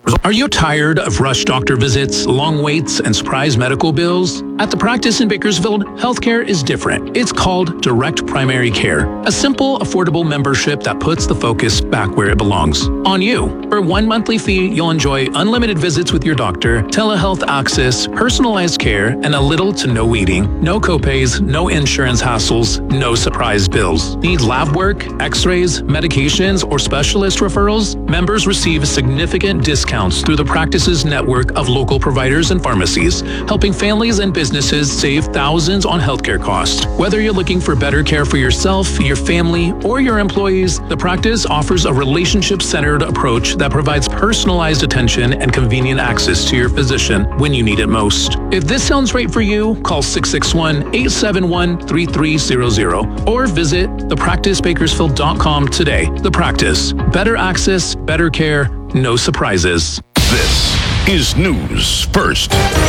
Are you tired of rush doctor visits, long waits, and surprise medical bills? At the practice in Bakersfield, healthcare is different. It's called Direct Primary Care, a simple, affordable membership that puts the focus back where it belongs, on you. For one monthly fee, you'll enjoy unlimited visits with your doctor, telehealth access, personalized care, and a little to no waiting. No copays, no insurance hassles, no surprise bills. Need lab work, x-rays, medications, or specialist referrals? Members receive significant discounts through the practice's network of local providers and pharmacies, helping families and businesses save thousands on healthcare costs. Whether you're looking for better care for yourself, your family, or your employees, the practice offers a relationship-centered approach that provides personalized attention and convenient access to your physician when you need it most. If this sounds right for you, call 661-871-3300 or visit thepracticebakersfield.com today. The Practice. Better access, better care, no surprises. This is News First.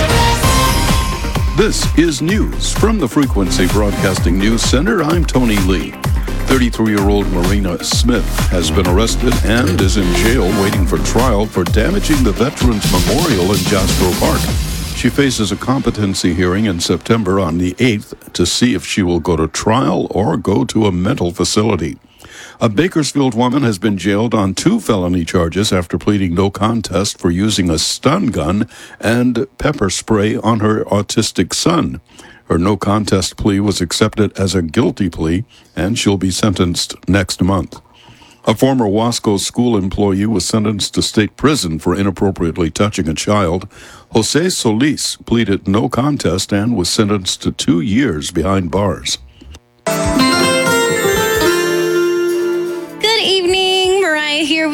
This is news from the Frequency Broadcasting News Center. I'm Tony Lee. 33-year-old Marina Smith has been arrested and is in jail waiting for trial for damaging the Veterans Memorial in Jasper Park. She faces a competency hearing in September on the 8th to see if she will go to trial or go to a mental facility. A Bakersfield woman has been jailed on 2 felony charges after pleading no contest for using a stun gun and pepper spray on her autistic son. Her no contest plea was accepted as a guilty plea, and she'll be sentenced next month. A former Wasco school employee was sentenced to state prison for inappropriately touching a child. Jose Solis pleaded no contest and was sentenced to 2 years behind bars. Good evening, Mariah here.